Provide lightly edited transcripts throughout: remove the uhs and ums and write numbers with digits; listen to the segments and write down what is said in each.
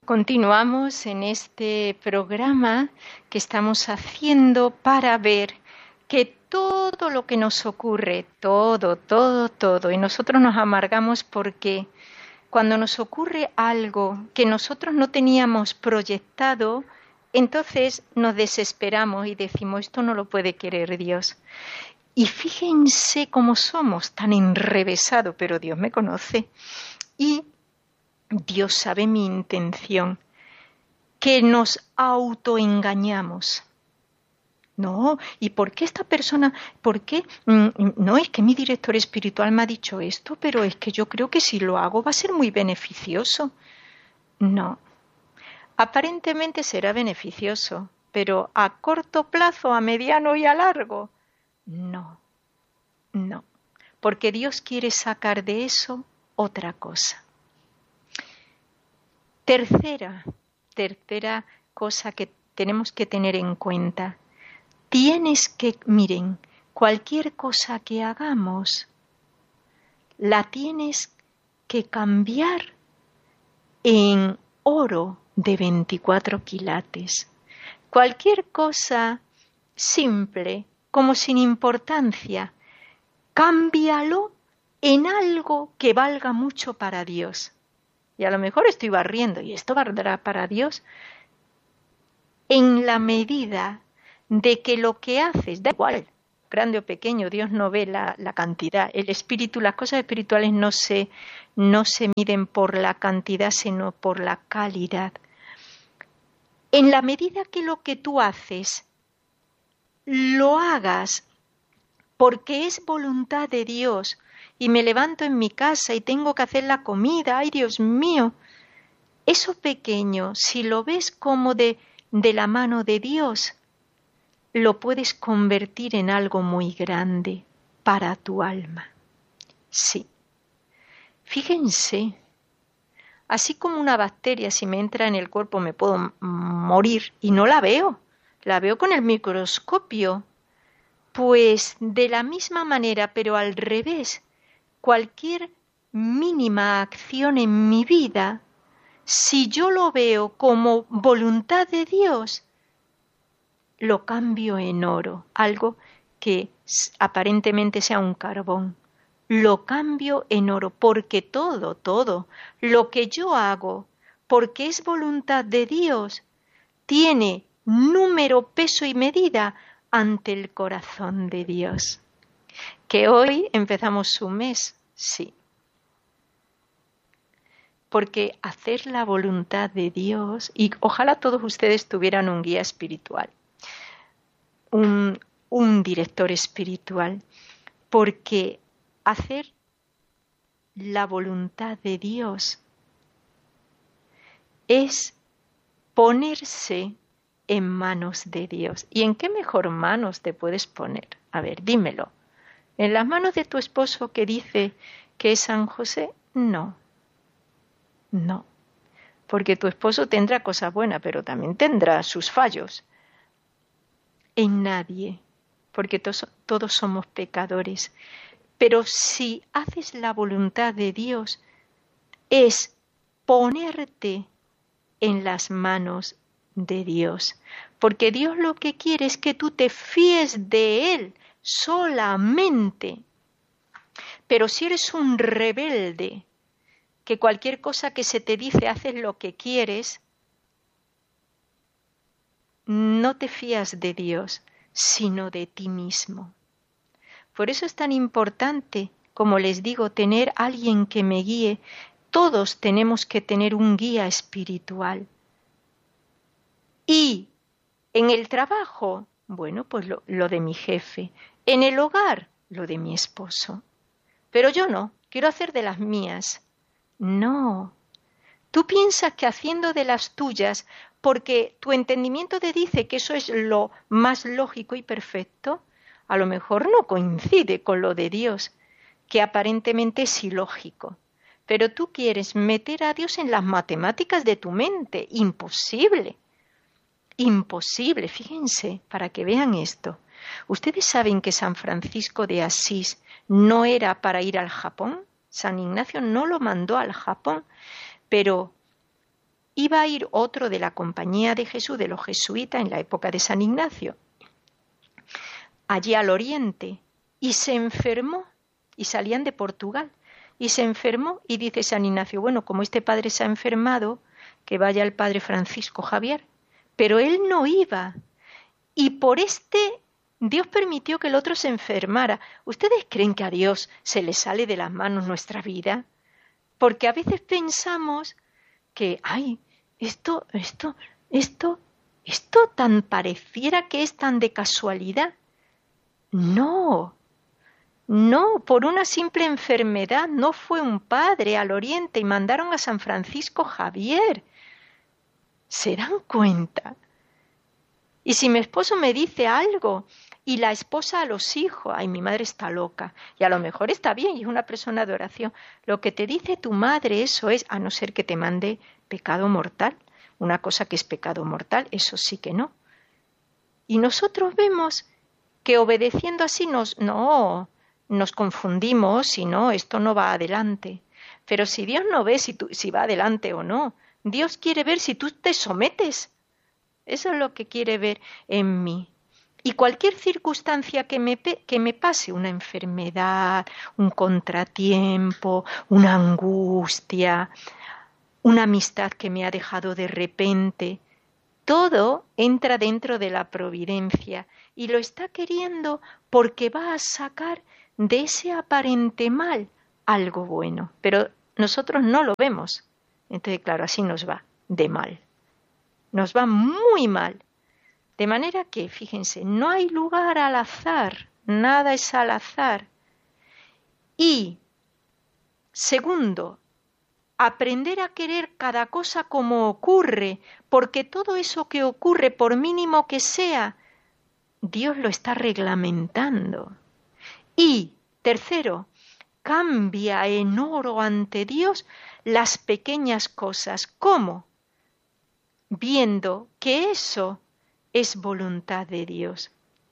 Continuamos en este programa que estamos haciendo para ver que todo lo que nos ocurre, todo, y nosotros nos amargamos porque cuando nos ocurre algo que nosotros no teníamos proyectado, entonces nos desesperamos y decimos, esto no lo puede querer Dios. Y fíjense cómo somos tan enrevesados, pero Dios me conoce y Dios sabe mi intención. Que nos autoengañamos. No, ¿y por qué esta persona? ¿Por qué? No, es que mi director espiritual me ha dicho esto, pero es que yo creo que si lo hago va a ser muy beneficioso. No, aparentemente será beneficioso, pero a corto plazo, a mediano y a largo, no, no, porque Dios quiere sacar de eso otra cosa. Tercera cosa que tenemos que tener en cuenta. Miren, cualquier cosa que hagamos, la tienes que cambiar en oro de 24 quilates. Cualquier cosa simple, como sin importancia, cámbialo en algo que valga mucho para Dios. Y a lo mejor estoy barriendo, ¿y esto valdrá para Dios? En la medida de que lo que haces, da igual, grande o pequeño, Dios no ve la cantidad. El espíritu, las cosas espirituales no se miden por la cantidad, sino por la calidad. En la medida que lo que tú haces, lo hagas porque es voluntad de Dios, y me levanto en mi casa y tengo que hacer la comida, ¡ay Dios mío! Eso pequeño, si lo ves como de la mano de Dios, lo puedes convertir en algo muy grande para tu alma. Sí. Fíjense, así como una bacteria si me entra en el cuerpo me puedo morir y no la veo con el microscopio. Pues de la misma manera, pero al revés, cualquier mínima acción en mi vida, si yo lo veo como voluntad de Dios, lo cambio en oro, algo que aparentemente sea un carbón. Lo cambio en oro porque todo, lo que yo hago, porque es voluntad de Dios, tiene número, peso y medida ante el corazón de Dios. Que hoy empezamos su mes, sí. Porque hacer la voluntad de Dios, y ojalá todos ustedes tuvieran un guía espiritual, un director espiritual, porque hacer la voluntad de Dios es ponerse en manos de Dios. ¿Y en qué mejor manos te puedes poner? A ver, dímelo. ¿En las manos de tu esposo que dice que es San José? No. No. Porque tu esposo tendrá cosas buenas, pero también tendrá sus fallos. En nadie. Porque todos somos pecadores. Pero si haces la voluntad de Dios, es ponerte en las manos de Dios. Porque Dios lo que quiere es que tú te fíes de Él solamente. Pero si eres un rebelde, que cualquier cosa que se te dice haces lo que quieres, no te fías de Dios, sino de ti mismo. Por eso es tan importante, como les digo, tener alguien que me guíe. Todos tenemos que tener un guía espiritual. Y en el trabajo, bueno, pues lo de mi jefe. En el hogar, lo de mi esposo. Pero yo no, quiero hacer de las mías. No. Tú piensas que haciendo de las tuyas, porque tu entendimiento te dice que eso es lo más lógico y perfecto, a lo mejor no coincide con lo de Dios, que aparentemente es ilógico. Pero tú quieres meter a Dios en las matemáticas de tu mente. Imposible. Imposible. Fíjense, para que vean esto. ¿Ustedes saben que San Francisco de Asís no era para ir al Japón? San Ignacio no lo mandó al Japón, pero iba a ir otro de la Compañía de Jesús, de los jesuitas, en la época de San Ignacio, allí al oriente, y se enfermó, y salían de Portugal, y se enfermó, y dice San Ignacio, bueno, como este padre se ha enfermado, que vaya el padre Francisco Javier, pero él no iba, y por Dios permitió que el otro se enfermara. ¿Ustedes creen que a Dios se le sale de las manos nuestra vida? Porque a veces pensamos que, ay, esto tan pareciera que es tan de casualidad. No, por una simple enfermedad no fue un padre al oriente y mandaron a San Francisco Javier. ¿Se dan cuenta? Y si mi esposo me dice algo y la esposa a los hijos, ay, mi madre está loca, y a lo mejor está bien y es una persona de oración, lo que te dice tu madre, eso es, a no ser que te mande pecado mortal, una cosa que es pecado mortal, eso sí que no. Y nosotros vemos que obedeciendo así nos confundimos y no, esto no va adelante. Pero si Dios no ve si va adelante o no, Dios quiere ver si tú te sometes. Eso es lo que quiere ver en mí. Y cualquier circunstancia que me pase, una enfermedad, un contratiempo, una angustia, una amistad que me ha dejado de repente, todo entra dentro de la providencia y lo está queriendo porque va a sacar de ese aparente mal algo bueno. Pero nosotros no lo vemos. Entonces, claro, así nos va de mal. Nos va muy mal. De manera que, fíjense, no hay lugar al azar, nada es al azar. Y, segundo, aprender a querer cada cosa como ocurre, porque todo eso que ocurre, por mínimo que sea, Dios lo está reglamentando. Y, tercero, cambia en oro ante Dios las pequeñas cosas. ¿Cómo? Viendo que eso es voluntad de Dios.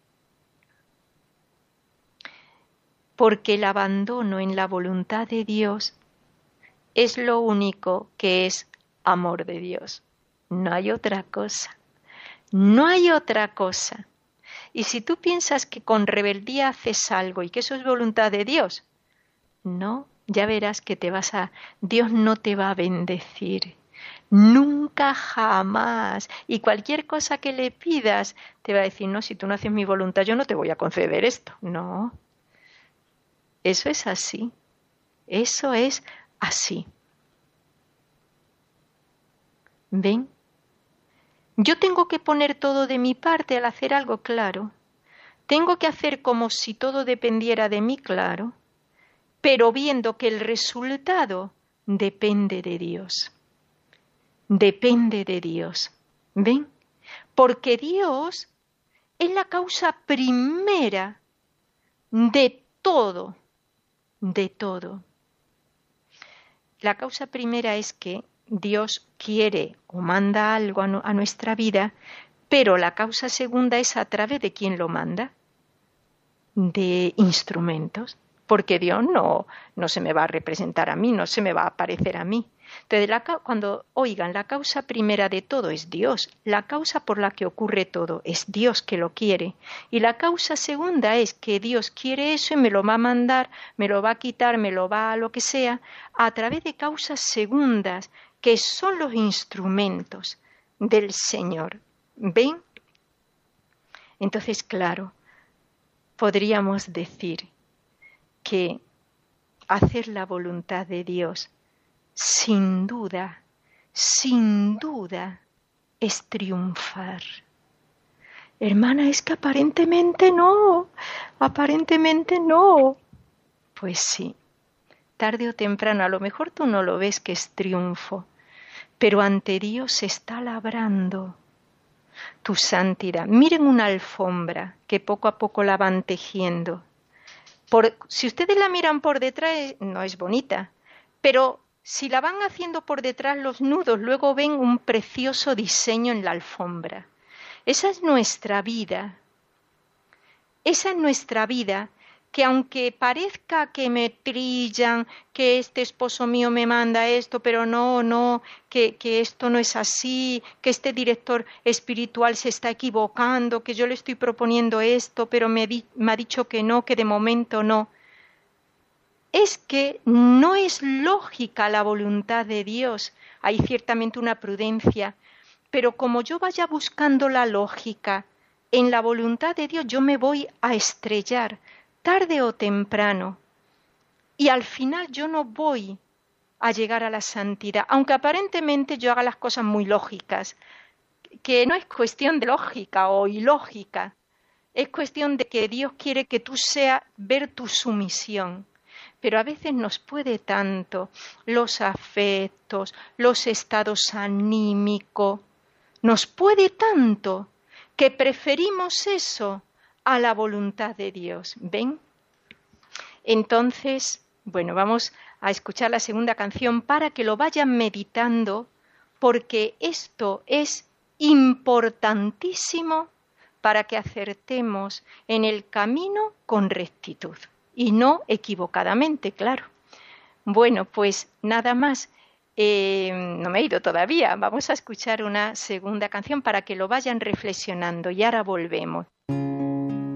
Porque el abandono en la voluntad de Dios es lo único que es amor de Dios. No hay otra cosa. No hay otra cosa. Y si tú piensas que con rebeldía haces algo y que eso es voluntad de Dios, no, ya verás que Dios no te va a bendecir. Nunca jamás. Y cualquier cosa que le pidas, te va a decir, no, si tú no haces mi voluntad, yo no te voy a conceder esto. No. Eso es así. Eso es así. ¿Ven? Yo tengo que poner todo de mi parte al hacer algo, claro. Tengo que hacer como si todo dependiera de mí, claro. Pero viendo que el resultado depende de Dios. Depende de Dios. ¿Ven? Porque Dios es la causa primera de todo. De todo. La causa primera es que Dios quiere o manda algo a nuestra vida, pero la causa segunda es a través de quién lo manda. De instrumentos. Porque Dios no se me va a representar a mí, no se me va a aparecer a mí. Entonces, cuando oigan, la causa primera de todo es Dios, la causa por la que ocurre todo es Dios que lo quiere, y la causa segunda es que Dios quiere eso y me lo va a mandar, me lo va a quitar, me lo va a lo que sea, a través de causas segundas, que son los instrumentos del Señor. ¿Ven? Entonces, claro, podríamos decir que hacer la voluntad de Dios, sin duda, es triunfar. Hermana, es que aparentemente no. Pues sí, tarde o temprano, a lo mejor tú no lo ves que es triunfo, pero ante Dios se está labrando tu santidad. Miren una alfombra que poco a poco la van tejiendo. Si ustedes la miran por detrás, no es bonita, pero si la van haciendo por detrás los nudos, luego ven un precioso diseño en la alfombra. Esa es nuestra vida. Esa es nuestra vida que aunque parezca que me trillan, que este esposo mío me manda esto, pero no, que esto no es así, que este director espiritual se está equivocando, que yo le estoy proponiendo esto, pero me ha dicho que no, que de momento no. Es que no es lógica la voluntad de Dios. Hay ciertamente una prudencia, pero como yo vaya buscando la lógica en la voluntad de Dios, yo me voy a estrellar tarde o temprano. Y al final yo no voy a llegar a la santidad, aunque aparentemente yo haga las cosas muy lógicas, que no es cuestión de lógica o ilógica, es cuestión de que Dios quiere que tú seas ver tu sumisión. Pero a veces nos puede tanto los afectos, los estados anímicos, nos puede tanto que preferimos eso a la voluntad de Dios. ¿Ven? Entonces, bueno, vamos a escuchar la segunda canción para que lo vayan meditando, porque esto es importantísimo para que acertemos en el camino con rectitud y no equivocadamente, claro. Bueno, pues nada más. No me he ido todavía. Vamos a escuchar una segunda canción para que lo vayan reflexionando y ahora volvemos.